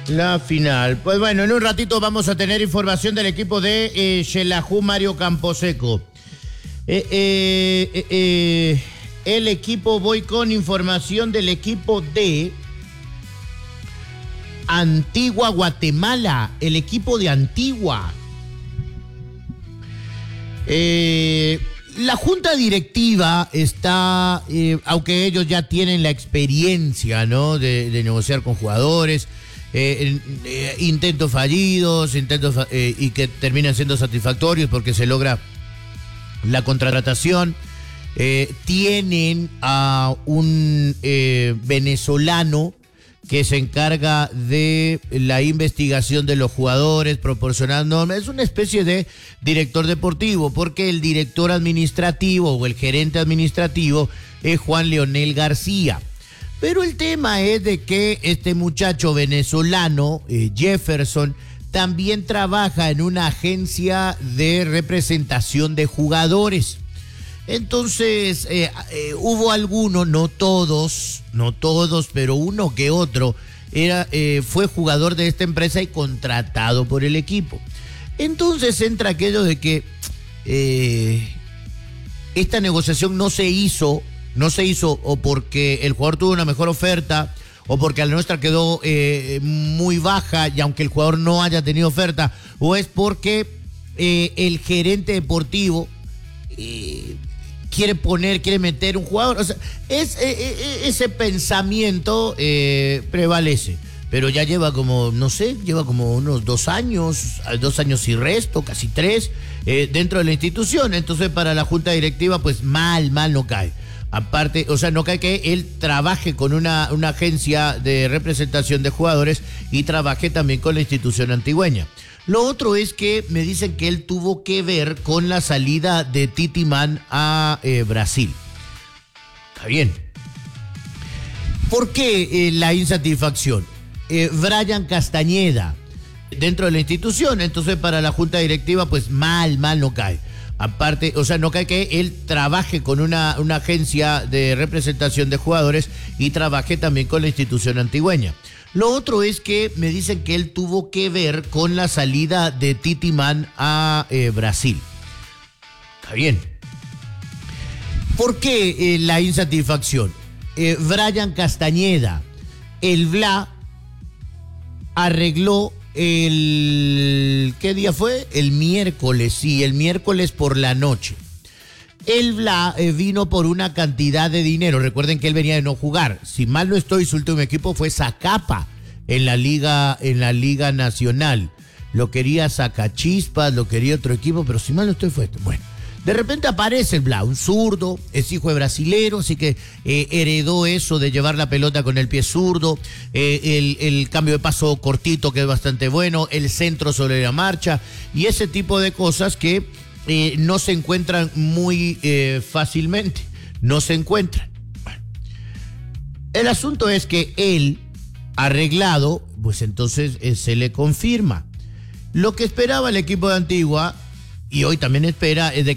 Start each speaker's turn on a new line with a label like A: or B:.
A: La final. Pues bueno, en un ratito vamos a tener información del equipo de Xelajú Mario Camposeco. El equipo, voy con información del equipo de Antigua Guatemala, el equipo de Antigua. La junta directiva está, aunque ellos ya tienen la experiencia, ¿no?, de negociar con jugadores, intentos fallidos, y que terminan siendo satisfactorios porque se logra la contratación. Tienen a un venezolano que se encarga de la investigación de los jugadores, proporcionando, es una especie de director deportivo, porque el director administrativo o el gerente administrativo es Juan Leonel García. Pero el tema es de que este muchacho venezolano, Jefferson, también trabaja en una agencia de representación de jugadores. Entonces, hubo algunos, no todos, pero uno que otro, fue jugador de esta empresa y contratado por el equipo. Entonces entra aquello de que esta negociación no se hizo o porque el jugador tuvo una mejor oferta, o porque la nuestra quedó muy baja, y aunque el jugador no haya tenido oferta, o es porque el gerente deportivo quiere meter un jugador. O sea, ese pensamiento prevalece, pero ya lleva como unos 2 años y resto, casi 3, dentro de la institución. Entonces, para la junta directiva, pues mal no cae. Aparte, o sea, no cae que él trabaje con una agencia de representación de jugadores y trabaje también con la institución antigüeña. Lo otro es que me dicen que él tuvo que ver con la salida de Titiman a Brasil. Está bien. ¿Por qué la insatisfacción? Brian Castañeda, dentro de la institución. Entonces, para la junta directiva, pues mal no cae. Aparte, o sea, no cae que él trabaje con una agencia de representación de jugadores y trabaje también con la institución antigüeña. Lo otro es que me dicen que él tuvo que ver con la salida de Titiman a Brasil. Está bien. ¿Por qué la insatisfacción? Brian Castañeda, el VLA, arregló ¿qué día fue? El miércoles, sí, el miércoles por la noche. El VLA vino por una cantidad de dinero. Recuerden que él venía de no jugar. Si mal no estoy, su último equipo fue Zacapa en la Liga Nacional. Lo quería Zacachispas, lo quería otro equipo, pero si mal no estoy fue esto. Bueno, de repente aparece el VLA, un zurdo, es hijo de brasilero, así que heredó eso de llevar la pelota con el pie zurdo, el cambio de paso cortito, que es bastante bueno, el centro sobre la marcha, y ese tipo de cosas que no se encuentran muy fácilmente, no se encuentran. Bueno, el asunto es que él, arreglado, pues entonces se le confirma. Lo que esperaba el equipo de Antigua, y hoy también espera, es de